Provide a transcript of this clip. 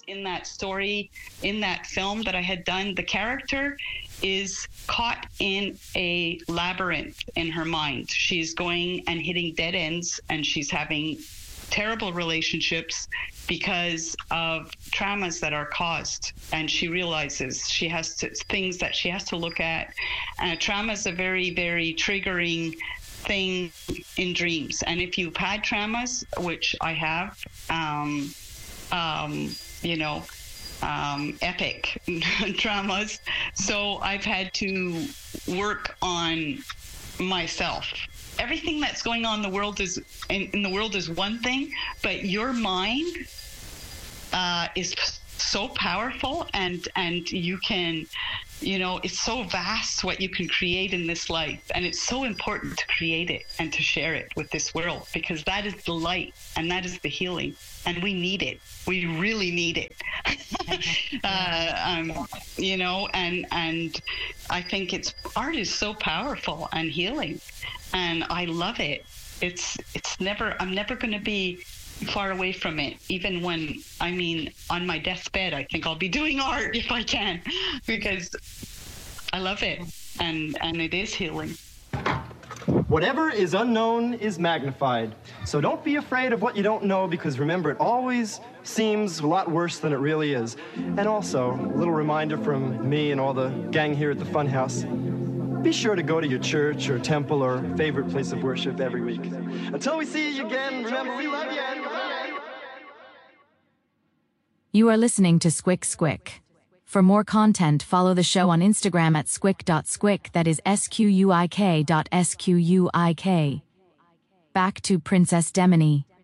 in that story, in that film that I had done, the character is caught in a labyrinth in her mind. She's going and hitting dead ends, and she's having terrible relationships because of traumas that are caused, and she realizes she has to things that she has to look at. Trauma is a very, very triggering thing in dreams, and if you've had traumas, which I have, epic traumas, so I've had to work on myself. Everything that's going on in the world is one thing, but your mind is so powerful, and you can, it's so vast what you can create in this life, and it's so important to create it and to share it with this world, because that is the light and that is the healing, and we need it. We really need it. And I think art is so powerful and healing, and I love it. I'm never going to be far away from it. Even when, on my deathbed, I think I'll be doing art if I can, because I love it, and it is healing. Whatever is unknown is magnified. So don't be afraid of what you don't know, because remember, it always seems a lot worse than it really is. And also, a little reminder from me and all the gang here at the Funhouse: be sure to go to your church or temple or favorite place of worship every week. Until we see you again, remember, we love you. You are listening to Squick Squick. For more content, follow the show on Instagram at squick.squick, that is squik.squik. Back to Princess Demony.